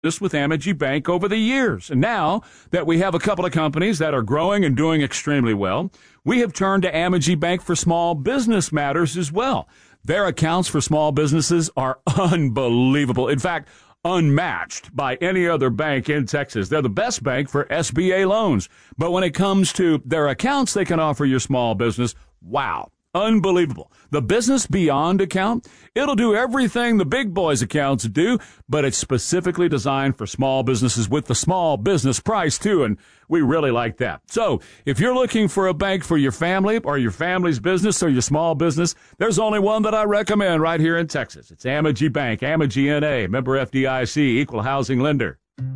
this with Amegy Bank over the years. And now that we have a couple of companies that are growing and doing extremely well, we have turned to Amegy Bank for small business matters as well. Their accounts for small businesses are unbelievable. In fact, unmatched by any other bank in Texas. They're the best bank for SBA loans. But when it comes to their accounts they can offer your small business, wow. Unbelievable. The Business Beyond account, it'll do everything the big boys accounts do, but it's specifically designed for small businesses with the small business price too, and we really like that. So if you're looking for a bank for your family or your family's business or your small business, there's only one that I recommend right here in Texas. It's Amegy Bank, Amegy N.A., member FDIC, equal housing lender.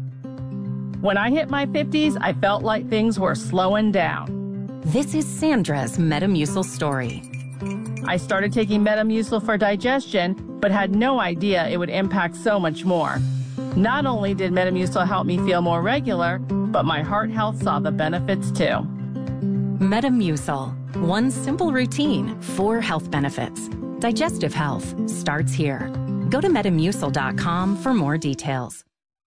When I hit my 50s, I felt like things were slowing down. This is Sandra's Metamucil story. I started taking Metamucil for digestion, but had no idea it would impact so much more. Not only did Metamucil help me feel more regular, but my heart health saw the benefits too. Metamucil, one simple routine, 4 health benefits. Digestive health starts here. Go to metamucil.com for more details.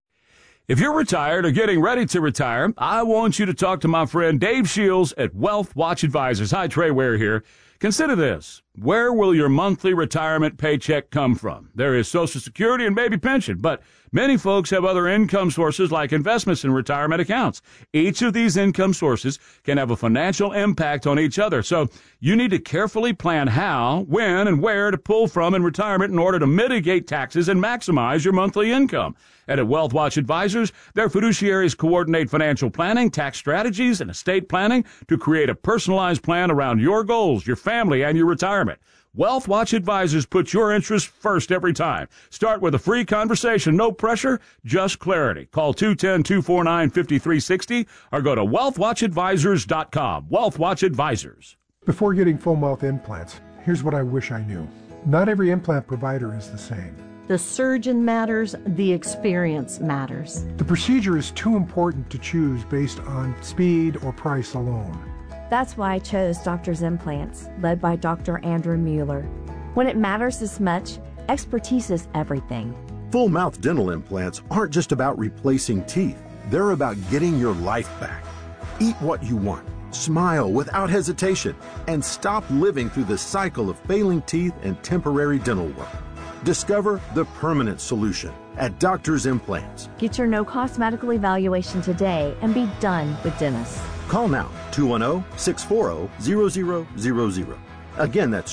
If you're retired or getting ready to retire, I want you to talk to my friend Dave Shields at Wealth Watch Advisors. Hi, Trey Ware here. Consider this. Where will your monthly retirement paycheck come from? There is Social Security and maybe pension, but many folks have other income sources like investments and retirement accounts. Each of these income sources can have a financial impact on each other. So you need to carefully plan how, when, and where to pull from in retirement in order to mitigate taxes and maximize your monthly income. And at Wealth Watch Advisors, their fiduciaries coordinate financial planning, tax strategies, and estate planning to create a personalized plan around your goals, your family, and your retirement. Wealth Watch Advisors put your interests first every time. Start with a free conversation, no pressure, just clarity. Call 210-249-5360 or go to wealthwatchadvisors.com. Wealth Watch Advisors. Before getting full mouth implants, here's what I wish I knew. Not every implant provider is the same. The surgeon matters, the experience matters. The procedure is too important to choose based on speed or price alone. That's why I chose Doctor's Implants, led by Dr. Andrew Mueller. When it matters this much, expertise is everything. Full mouth dental implants aren't just about replacing teeth. They're about getting your life back. Eat what you want, smile without hesitation, and stop living through the cycle of failing teeth and temporary dental work. Discover the permanent solution at Doctor's Implants. Get your no-cost medical evaluation today and be done with dentists. Call now, 210-640-0000. Again, that's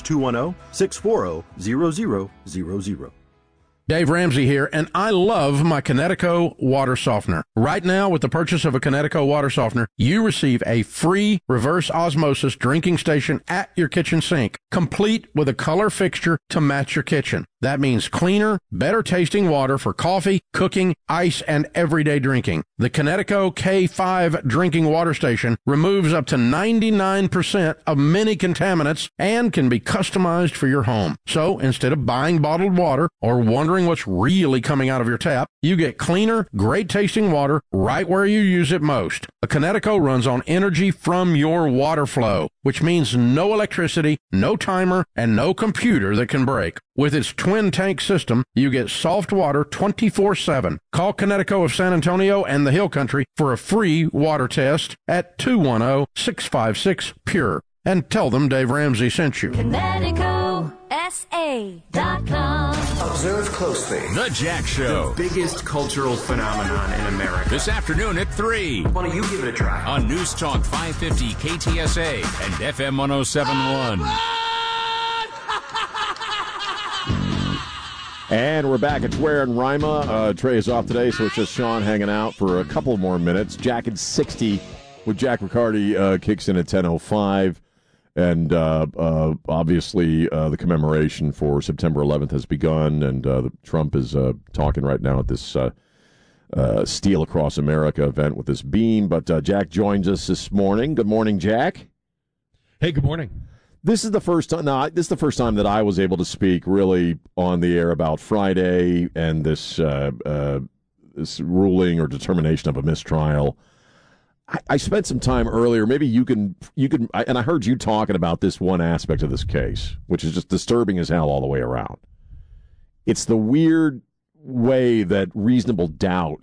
210-640-0000. Dave Ramsey here, and I love my Kinetico water softener. Right now, with the purchase of a Kinetico water softener, you receive a free reverse osmosis drinking station at your kitchen sink, complete with a color fixture to match your kitchen. That means cleaner, better tasting water for coffee, cooking, ice, and everyday drinking. The Kinetico K5 drinking water station removes up to 99% of many contaminants and can be customized for your home. So instead of buying bottled water or wondering what's really coming out of your tap, you get cleaner, great tasting water right where you use it most. A Kinetico runs on energy from your water flow, which means no electricity, no timer, and no computer that can break. With its twin tank system, you get soft water 24/7. Call Kinetico of San Antonio and the Hill Country for a free water test at 210-656-PURE. And tell them Dave Ramsey sent you. KineticoSA.com. Observe closely. The Jack Show. The biggest cultural phenomenon in America. This afternoon at 3. Why don't you give it a try? On News Talk 550 KTSA and FM 1071. And we're back at Ware and Rima. Trey is off today, so it's just Sean hanging out for a couple more minutes. Jack at 60 with Jack Riccardi kicks in at 10:05. And obviously the commemoration for September 11th has begun, and Trump is talking right now at this Steel Across America event with this beam. But Jack joins us this morning. Good morning, Jack. Hey, good morning. This is the first time. No, this is the first time that I was able to speak really on the air about Friday and this this ruling or determination of a mistrial. I spent some time earlier. Maybe you can, and I heard you talking about this one aspect of this case, which is just disturbing as hell all the way around. It's the weird way that reasonable doubt